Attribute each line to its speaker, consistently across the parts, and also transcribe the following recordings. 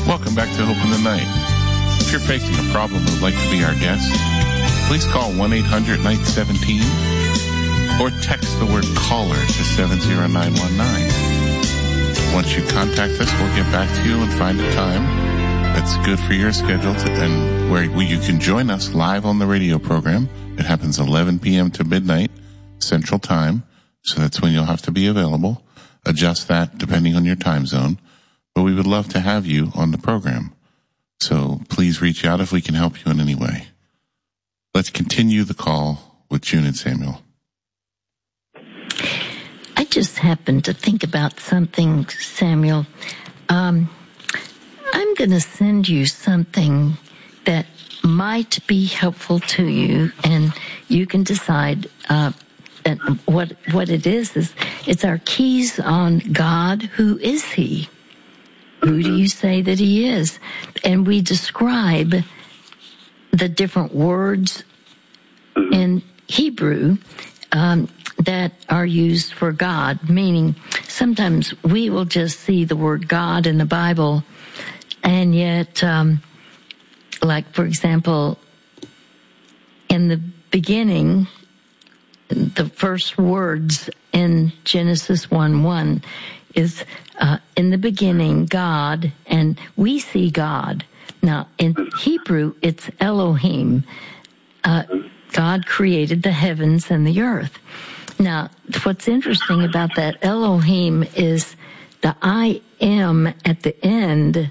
Speaker 1: Welcome back to Hope in the Night. If you're facing a problem and would like to be our guest, please call 1-800-NIGHT-17 or text the word caller to 70919. Once you contact us, we'll get back to you and find a time that's good for your schedule and where you can join us live on the radio program. It happens 11 p.m. to midnight Central Time, so that's when you'll have to be available. Adjust that depending on your time zone. But we would love to have you on the program. So please reach out if we can help you in any way. Let's continue the call with June and Samuel.
Speaker 2: I just happened to think about something, Samuel. I'm going to send you something that might be helpful to you, and you can decide what it is. It's our keys on God. Who is He? Who do you say that He is? And we describe the different words in Hebrew that are used for God, meaning sometimes we will just see the word God in the Bible, and yet, like, for example, in the beginning, the first words in Genesis 1:1 is in the beginning, God, and we see God. Now, in Hebrew, it's Elohim. God created the heavens and the earth. Now, what's interesting about that Elohim is the I am at the end,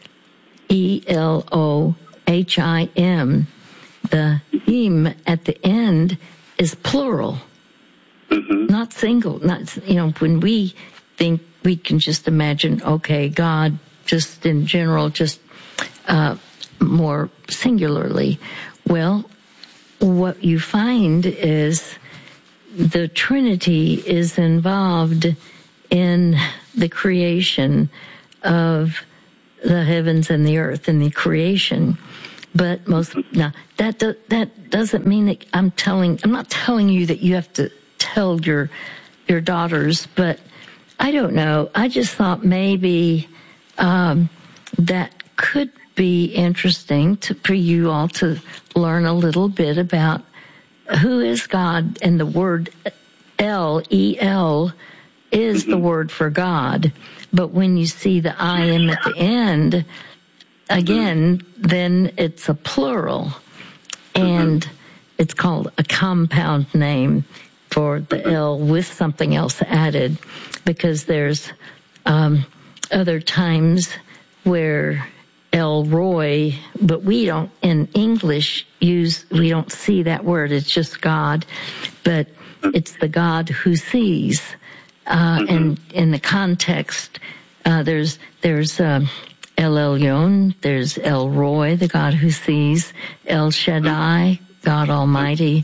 Speaker 2: Elohim. The him at the end is plural, not single. Not, when we think, we can just imagine, okay, God just in general, just more singularly. Well, what you find is the Trinity is involved in the creation of the heavens and the earth, and the creation. But now that doesn't mean that I'm not telling you that you have to tell your daughters, but I don't know. I just thought maybe that could be interesting for you all to learn a little bit about who is God, and the word El, is the word for God. But when you see the I am at the end, again, then it's a plural, and it's called a compound name for the L with something else added, because there's other times where El Roy, but we don't in English we don't see that word. It's just God, but it's the God who sees. And in the context, there's El Elyon, there's El Roy, the God who sees, El Shaddai, God Almighty.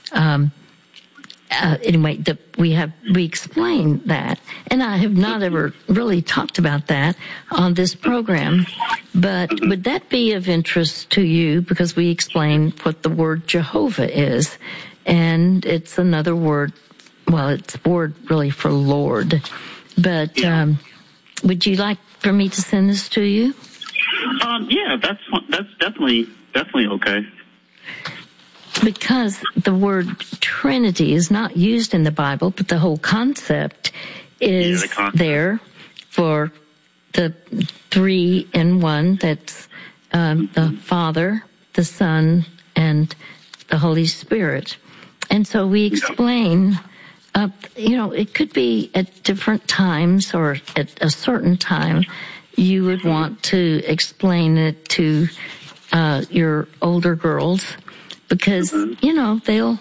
Speaker 2: Anyway, we explain that, and I have not ever really talked about that on this program, but would that be of interest to you? Because we explain what the word Jehovah is, and it's another word, well, it's a word really for Lord, but would you like for me to send this to you?
Speaker 3: Yeah, that's definitely okay.
Speaker 2: Because the word Trinity is not used in the Bible, but the whole concept is there for the three in one. That's the Father, the Son, and the Holy Spirit. And so we explain, it could be at different times or at a certain time you would want to explain it to your older girls. Because, they'll,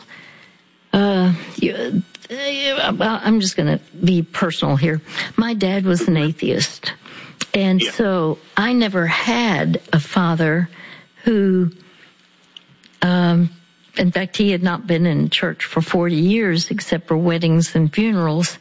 Speaker 2: I'm just going to be personal here. My dad was an atheist. And so I never had a father who, in fact, he had not been in church for 40 years except for weddings and funerals.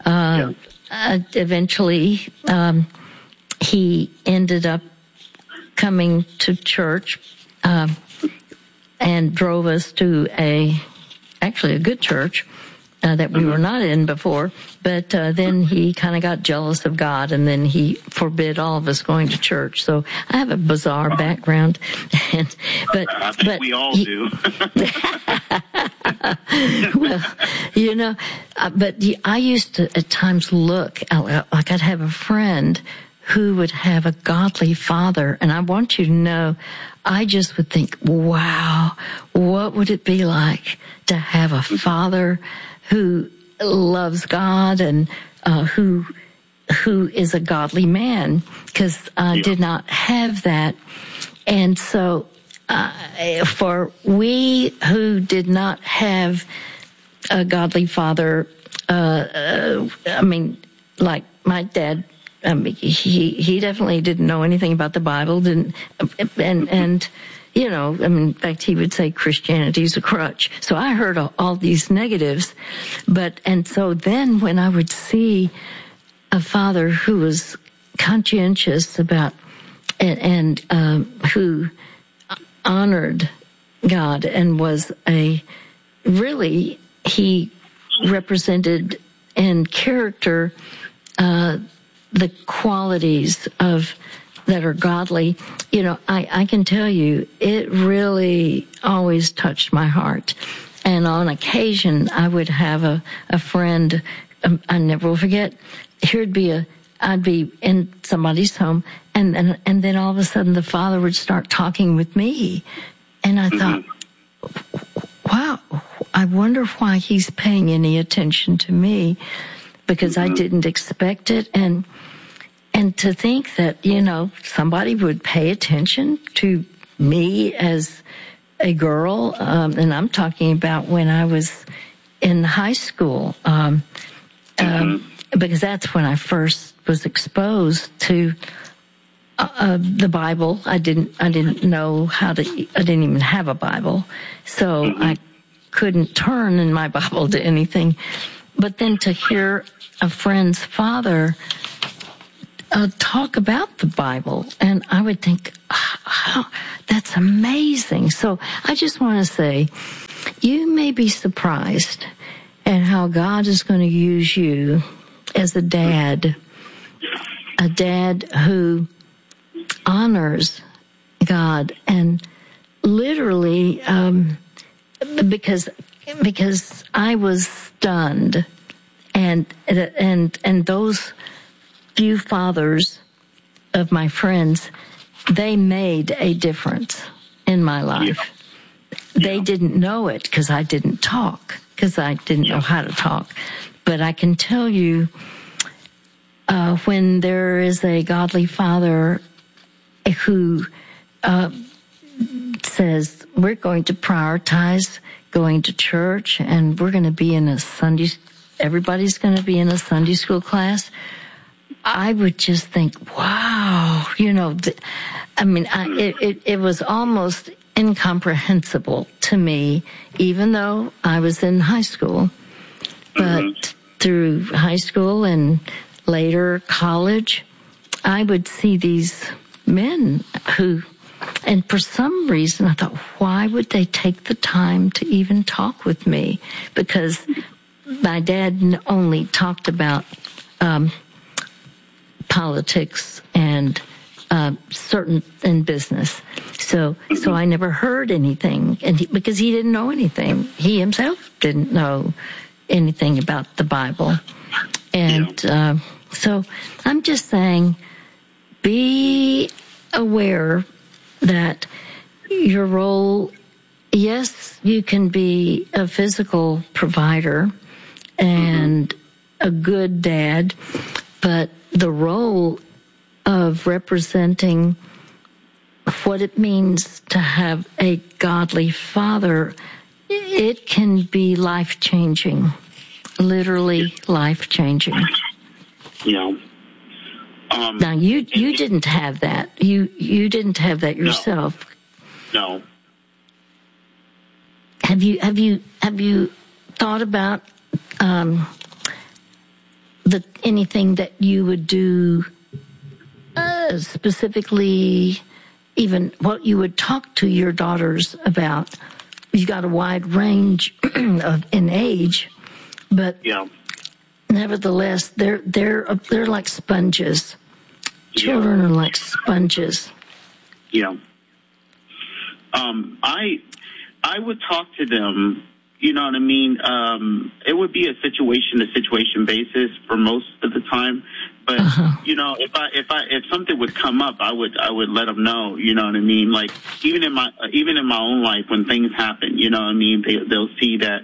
Speaker 2: Eventually, he ended up coming to church, and drove us to a good church, that we were not in before, but then he kind of got jealous of God, and then he forbid all of us going to church. So I have a bizarre background, but
Speaker 3: I think we all do.
Speaker 2: Well, but I used to at times look like I'd have a friend who would have a godly father, and I want you to know, I just would think, wow, what would it be like to have a father who loves God and who is a godly man? Because I did not have that. And so for we who did not have a godly father, I mean, like my dad, he definitely didn't know anything about the Bible, and in fact, he would say Christianity's a crutch. So I heard all these negatives, and so then when I would see a father who was conscientious about and who honored God and was he represented in character the qualities that are godly, I can tell you, it really always touched my heart. And on occasion, I would have a friend, I never will forget, I'd be in somebody's home, and then all of a sudden the father would start talking with me. And I thought, wow, I wonder why he's paying any attention to me, because I didn't expect it. And to think that, somebody would pay attention to me as a girl, and I'm talking about when I was in high school, because that's when I first was exposed to the Bible. I didn't know I didn't even have a Bible, so I couldn't turn in my Bible to anything. But then to hear a friend's father talk about the Bible, and I would think, that's amazing. So I just want to say, you may be surprised at how God is going to use you as a dad who honors God, and literally, because I was stunned, and those few fathers of my friends, they made a difference in my life. They didn't know it because I didn't talk, because I didn't know how to talk. But I can tell you, when there is a godly father who says, we're going to prioritize going to church, and we're going to be in everybody's going to be in a Sunday school class, I would just think, wow, it was almost incomprehensible to me, even though I was in high school. But through high school and later college, I would see these men and for some reason I thought, why would they take the time to even talk with me? Because my dad only talked about politics and certain in business. So I never heard anything, and because he didn't know anything, he himself didn't know anything about the Bible, and so I'm just saying, be aware that your role, yes, you can be a physical provider and a good dad, but the role of representing what it means to have a godly father, it can be life-changing, literally life-changing.
Speaker 3: Yeah.
Speaker 2: Now you didn't have that. You didn't have that yourself.
Speaker 3: No.
Speaker 2: Have you thought about anything that you would do specifically, even what you would talk to your daughters about? You've got a wide range in age. But
Speaker 3: Yeah.
Speaker 2: nevertheless, they're like sponges. Children are like sponges.
Speaker 3: Yeah. I would talk to them, you know what I mean? It would be a situation basis for most of the time. But, you know, if something would come up, I would let them know, you know what I mean? Like, even in my own life, when things happen, you know what I mean? They'll see that,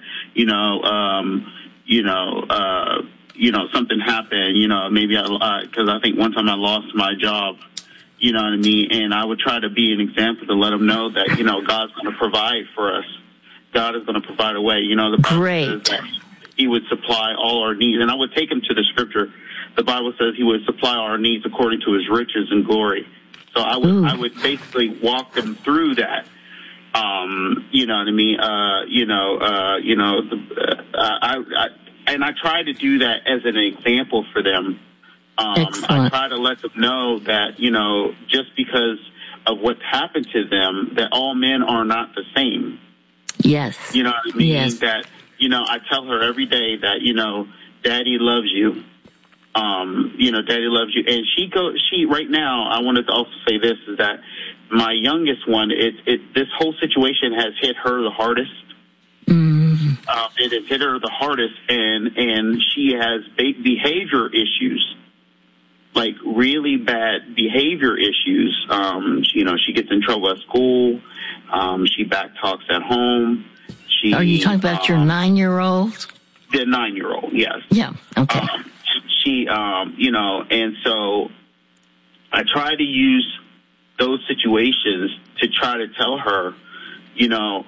Speaker 3: something happened, you know, maybe because I think one time I lost my job, you know what I mean? And I would try to be an example to let them know that, you know, God's going to provide for us. God is going to provide a way. You know, the Bible says that He would supply all our needs. And I would take them to the scripture. The Bible says He would supply our needs according to His riches and glory. So I would basically walk them through that. You know what I mean? And I try to do that as an example for them. I try to let them know that, you know, just because of what's happened to them, that all men are not the same.
Speaker 2: Yes.
Speaker 3: You know what I mean?
Speaker 2: Yes.
Speaker 3: That, you know, I tell her every day that, you know, Daddy loves you. You know, Daddy loves you. And she right now, I wanted to also say this, is that my youngest one, this whole situation has hit her the hardest. It has hit her the hardest, and she has big behavior issues, like really bad behavior issues. You know, she gets in trouble at school. She backtalks at home.
Speaker 2: Are you talking about your 9-year-old?
Speaker 3: The 9-year-old, yes.
Speaker 2: Yeah, okay.
Speaker 3: You know, and so I try to use those situations to try to tell her, you know,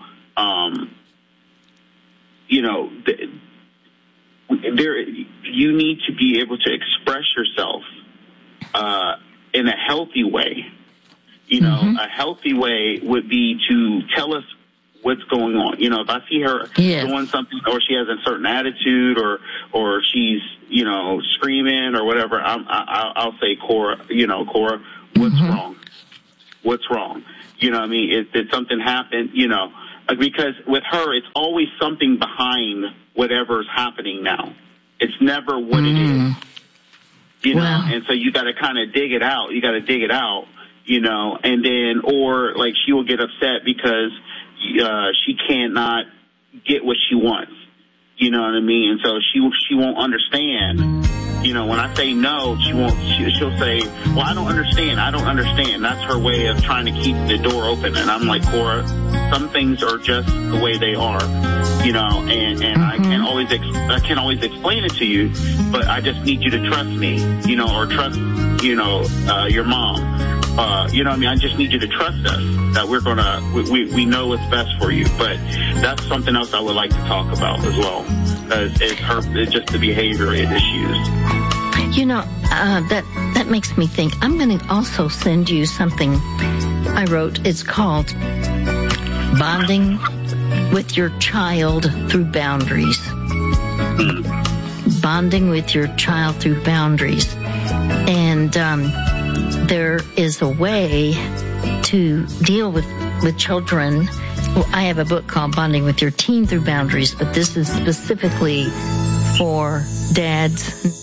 Speaker 3: you need to be able to express yourself in a healthy way. You know, a healthy way would be to tell us what's going on. You know, if I see her doing something, or she has a certain attitude, or she's, you know, screaming or whatever, I'll say, Cora, what's wrong? What's wrong? You know what I mean? Did something happen? You know, because with her, it's always something behind whatever's happening now. It's never what it is. You know, and so you got to kind of dig it out. You got to dig it out, you know, and then, or like she will get upset because she cannot get what she wants. You know what I mean? And so she won't understand. You know, when I say no, she'll say, well, I don't understand. That's her way of trying to keep the door open. And I'm like, Cora, some things are just the way they are, you know, and I can't always explain it to you, but I just need you to trust me, you know, or trust, you know, your mom. You know what I mean? I just need you to trust us, that we know what's best for you. But that's something else I would like to talk about as well, it's just the behavior issues.
Speaker 2: You know, that makes me think. I'm going to also send you something I wrote. It's called Bonding with Your Child Through Boundaries. Bonding with your child through boundaries. And there is a way to deal with children. Well, I have a book called Bonding with Your Teen Through Boundaries, but this is specifically for dads.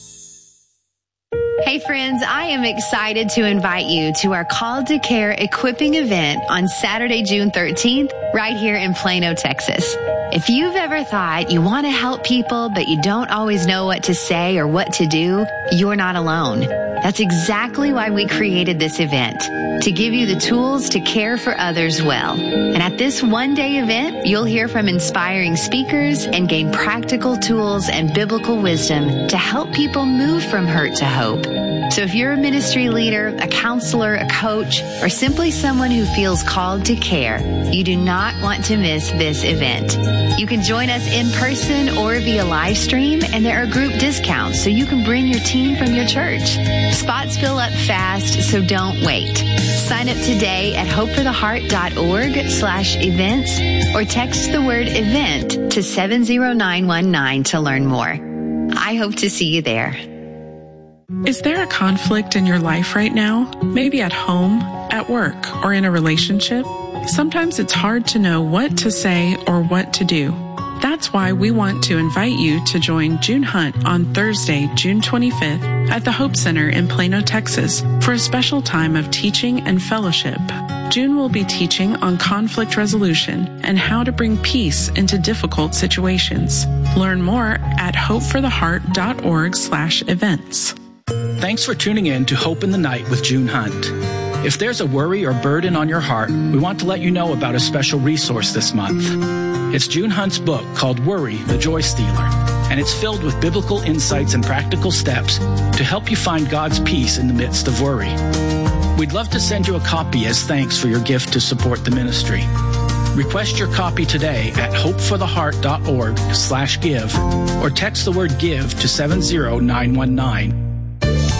Speaker 4: Hey friends, I am excited to invite you to our Called to Care equipping event on Saturday, June 13th, right here in Plano, Texas. If you've ever thought you want to help people, but you don't always know what to say or what to do, you're not alone. That's exactly why we created this event, to give you the tools to care for others well. And at this one-day event, you'll hear from inspiring speakers and gain practical tools and biblical wisdom to help people move from hurt to hope. So if you're a ministry leader, a counselor, a coach, or simply someone who feels called to care, you do not want to miss this event. You can join us in person or via live stream, and there are group discounts so you can bring your team from your church. Spots fill up fast, so don't wait. Sign up today at hopefortheheart.org/events or text the word event to 70919 to learn more. I hope to see you there.
Speaker 5: Is there a conflict in your life right now? Maybe at home, at work, or in a relationship? Sometimes it's hard to know what to say or what to do. That's That's why we want to invite you to join June Hunt on Thursday, June 25th at the Hope Center in Plano, Texas for a special time of teaching and fellowship. June will be teaching on conflict resolution and how to bring peace into difficult situations. Learn more at hopefortheheart.org/events.
Speaker 6: Thanks for tuning in to Hope in the Night with June Hunt. If there's a worry or burden on your heart, we want to let you know about a special resource this month. It's June Hunt's book called Worry, the Joy Stealer, and it's filled with biblical insights and practical steps to help you find God's peace in the midst of worry. We'd love to send you a copy as thanks for your gift to support the ministry. Request your copy today at hopefortheheart.org/give or text the word give to 70919.